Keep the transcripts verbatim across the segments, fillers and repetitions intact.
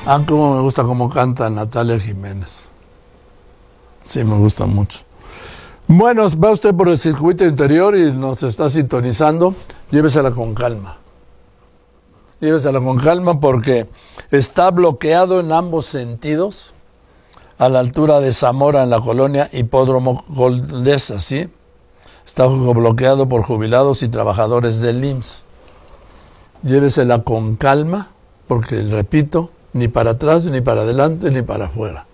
Ah, cómo me gusta cómo canta Natalia Jiménez. Sí, me gusta mucho. Bueno, va usted por el circuito interior y nos está sintonizando. Llévesela con calma. Llévesela con calma porque está bloqueado en ambos sentidos a la altura de Zamora en la colonia Hipódromo Condesa, ¿sí? Está bloqueado por jubilados y trabajadores del I M S S. Llévesela con calma porque, repito, ni para atrás, ni para adelante, ni para afuera.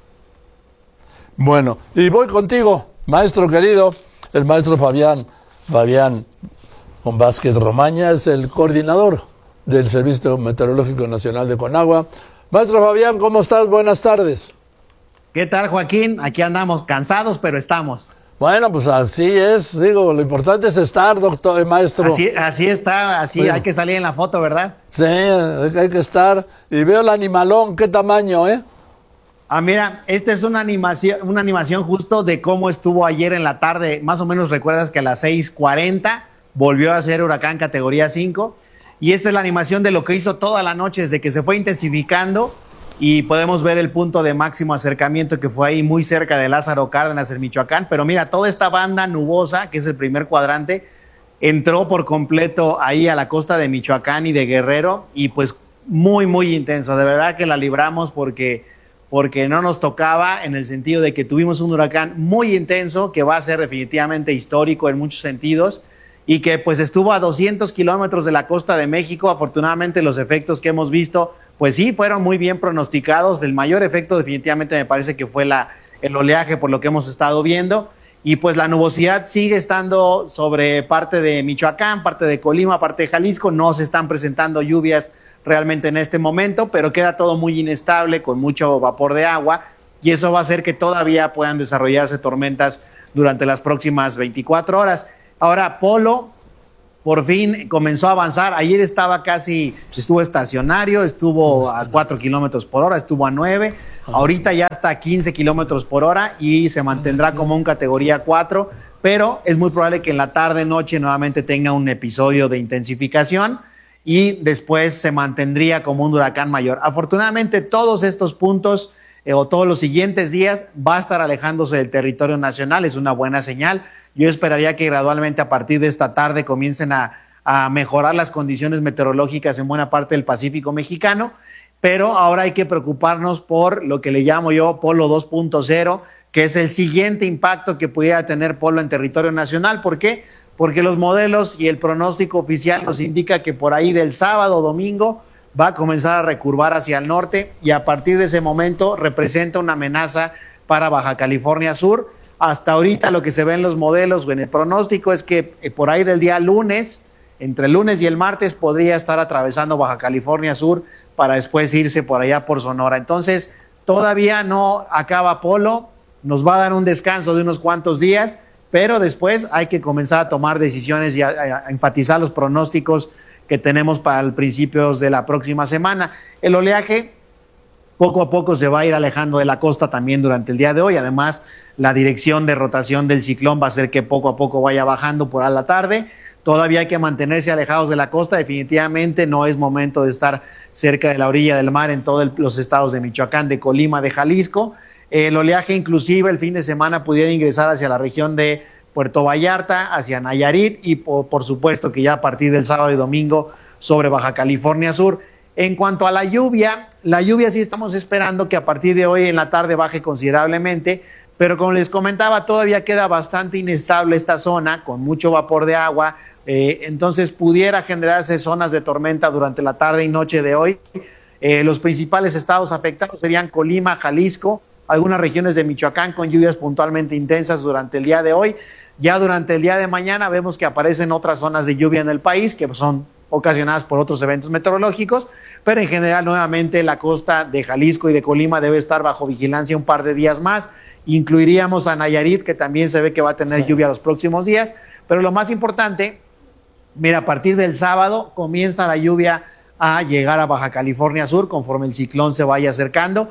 Bueno, y voy contigo, maestro querido, el maestro Fabián, Fabián Vázquez Romaña, es el coordinador del Servicio Meteorológico Nacional de Conagua. Maestro Fabián, ¿cómo estás? Buenas tardes. ¿Qué tal, Joaquín? Aquí andamos cansados, pero estamos. Bueno, pues así es, digo, lo importante es estar, doctor, maestro. Así, así está, así bueno. Hay que salir en la foto, ¿verdad? Sí, hay que estar. Y veo el animalón, ¿qué tamaño, eh? Ah, mira, esta es una animación, una animación justo de cómo estuvo ayer en la tarde. Más o menos recuerdas que a las seis cuarenta volvió a ser huracán categoría cinco. Y esta es la animación de lo que hizo toda la noche, desde que se fue intensificando. Y podemos ver el punto de máximo acercamiento que fue ahí muy cerca de Lázaro Cárdenas en Michoacán. Pero mira, toda esta banda nubosa, que es el primer cuadrante, entró por completo ahí a la costa de Michoacán y de Guerrero. Y pues muy, muy intenso. De verdad que la libramos porque, porque no nos tocaba, en el sentido de que tuvimos un huracán muy intenso que va a ser definitivamente histórico en muchos sentidos. Y que pues estuvo a doscientos kilómetros de la costa de México. Afortunadamente los efectos que hemos visto, pues sí, fueron muy bien pronosticados. El mayor efecto definitivamente me parece que fue la, el oleaje, por lo que hemos estado viendo. Y pues la nubosidad sigue estando sobre parte de Michoacán, parte de Colima, parte de Jalisco. No se están presentando lluvias realmente en este momento, pero queda todo muy inestable, con mucho vapor de agua. Y eso va a hacer que todavía puedan desarrollarse tormentas durante las próximas veinticuatro horas. Ahora, Polo por fin comenzó a avanzar. Ayer estaba casi, estuvo estacionario, estuvo a cuatro kilómetros por hora, estuvo a nueve. Ahorita ya está a quince kilómetros por hora y se mantendrá como un categoría cuatro, pero es muy probable que en la tarde, noche nuevamente tenga un episodio de intensificación y después se mantendría como un huracán mayor. Afortunadamente, todos estos puntos eh, o todos los siguientes días va a estar alejándose del territorio nacional. Es una buena señal. Yo esperaría que gradualmente a partir de esta tarde comiencen a, a mejorar las condiciones meteorológicas en buena parte del Pacífico mexicano, pero ahora hay que preocuparnos por lo que le llamo yo Polo dos punto cero, que es el siguiente impacto que pudiera tener Polo en territorio nacional. ¿Por qué? Porque los modelos y el pronóstico oficial nos indica que por ahí del sábado o domingo va a comenzar a recurvar hacia el norte y a partir de ese momento representa una amenaza para Baja California Sur. Hasta ahorita lo que se ve en los modelos o en el pronóstico es que por ahí del día lunes, entre el lunes y el martes, podría estar atravesando Baja California Sur para después irse por allá por Sonora. Entonces, todavía no acaba Polo, nos va a dar un descanso de unos cuantos días, pero después hay que comenzar a tomar decisiones y a, a enfatizar los pronósticos que tenemos para el principios de la próxima semana. El oleaje poco a poco se va a ir alejando de la costa también durante el día de hoy. Además, la dirección de rotación del ciclón va a hacer que poco a poco vaya bajando por a la tarde. Todavía hay que mantenerse alejados de la costa. Definitivamente no es momento de estar cerca de la orilla del mar en todos los estados de Michoacán, de Colima, de Jalisco. El oleaje inclusive el fin de semana pudiera ingresar hacia la región de Puerto Vallarta, hacia Nayarit y por, por supuesto que ya a partir del sábado y domingo sobre Baja California Sur. En cuanto a la lluvia, la lluvia sí estamos esperando que a partir de hoy en la tarde baje considerablemente, pero como les comentaba, todavía queda bastante inestable esta zona, con mucho vapor de agua, eh, entonces pudiera generarse zonas de tormenta durante la tarde y noche de hoy. Eh, los principales estados afectados serían Colima, Jalisco, algunas regiones de Michoacán con lluvias puntualmente intensas durante el día de hoy. Ya durante el día de mañana vemos que aparecen otras zonas de lluvia en el país, que son ocasionadas por otros eventos meteorológicos, pero en general nuevamente la costa de Jalisco y de Colima debe estar bajo vigilancia un par de días más. Incluiríamos a Nayarit, que también se ve que va a tener sí. lluvia los próximos días, pero lo más importante, mira, a partir del sábado comienza la lluvia a llegar a Baja California Sur conforme el ciclón se vaya acercando,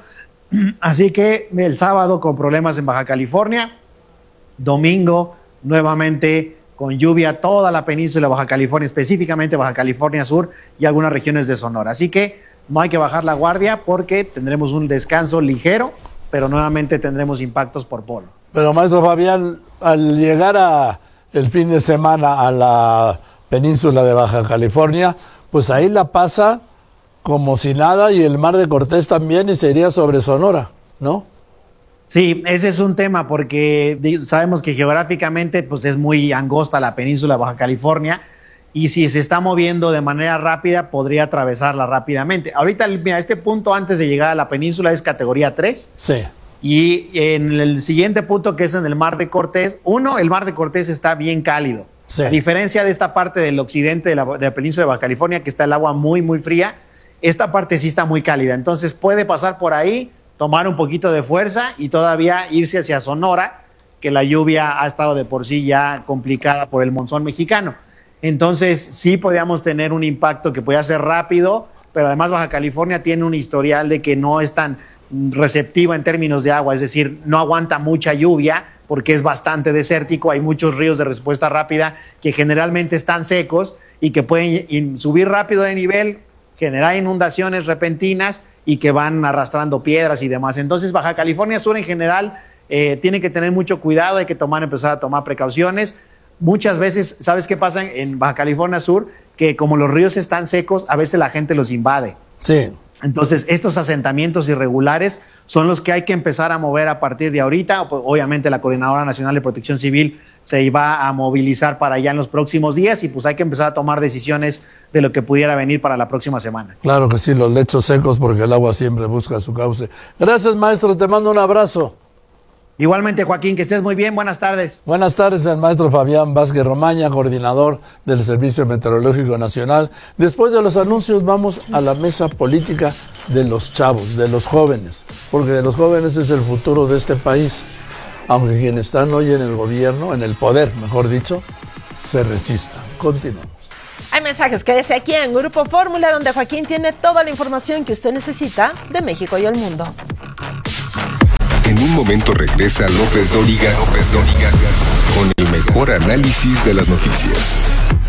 así que el sábado con problemas en Baja California, domingo nuevamente con lluvia toda la península de Baja California, específicamente Baja California Sur y algunas regiones de Sonora. Así que no hay que bajar la guardia porque tendremos un descanso ligero, pero nuevamente tendremos impactos por polo. Pero maestro Fabián, al llegar a el fin de semana a la península de Baja California, pues ahí la pasa como si nada y el Mar de Cortés también y se iría sobre Sonora, ¿no? Sí, ese es un tema porque sabemos que geográficamente pues es muy angosta la península de Baja California y si se está moviendo de manera rápida podría atravesarla rápidamente. Ahorita, mira, este punto antes de llegar a la península es categoría tres. Sí. Y en el siguiente punto, que es en el Mar de Cortés, uno, el Mar de Cortés está bien cálido. Sí. A diferencia de esta parte del occidente de la, de la península de Baja California, que está el agua muy, muy fría, esta parte sí está muy cálida. Entonces puede pasar por ahí, tomar un poquito de fuerza y todavía irse hacia Sonora, que la lluvia ha estado de por sí ya complicada por el monzón mexicano. Entonces sí podríamos tener un impacto que puede ser rápido, pero además Baja California tiene un historial de que no es tan receptiva en términos de agua, es decir, no aguanta mucha lluvia porque es bastante desértico, hay muchos ríos de respuesta rápida que generalmente están secos y que pueden subir rápido de nivel, generar inundaciones repentinas y que van arrastrando piedras y demás. Entonces Baja California Sur en general eh, tiene que tener mucho cuidado, hay que tomar, empezar a tomar precauciones. Muchas veces, ¿sabes qué pasa en Baja California Sur? Que como los ríos están secos, a veces la gente los invade. Sí. Entonces, estos asentamientos irregulares son los que hay que empezar a mover a partir de ahorita. Obviamente, la Coordinadora Nacional de Protección Civil se va a movilizar para allá en los próximos días y pues hay que empezar a tomar decisiones de lo que pudiera venir para la próxima semana. Claro que sí, los lechos secos porque el agua siempre busca su cauce. Gracias, maestro, te mando un abrazo. Igualmente, Joaquín, que estés muy bien. Buenas tardes. Buenas tardes, el maestro Fabián Vázquez Romaña, coordinador del Servicio Meteorológico Nacional. Después de los anuncios vamos a la mesa política de los chavos, de los jóvenes, porque de los jóvenes es el futuro de este país. Aunque quienes están hoy en el gobierno, en el poder, mejor dicho, se resistan. Continuamos. Hay mensajes, quédese aquí en Grupo Fórmula, donde Joaquín tiene toda la información que usted necesita de México y el mundo. En un momento regresa López Dóriga, López Dóriga con el mejor análisis de las noticias.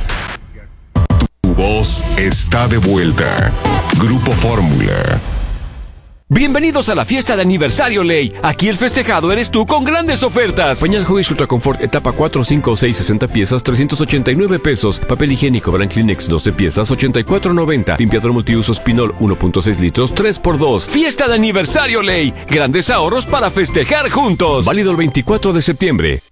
Tu voz está de vuelta. Grupo Fórmula. Bienvenidos a la fiesta de aniversario Ley. Aquí el festejado eres tú con grandes ofertas. Pañal Huggies Ultra Confort etapa cuatro, cinco, seis, sesenta piezas, trescientos ochenta y nueve pesos. Papel higiénico Brand Kleenex doce piezas, ochenta y cuatro noventa. Limpiador multiuso Pinol uno punto seis litros, tres por dos. Fiesta de aniversario Ley. Grandes ahorros para festejar juntos. Válido el veinticuatro de septiembre.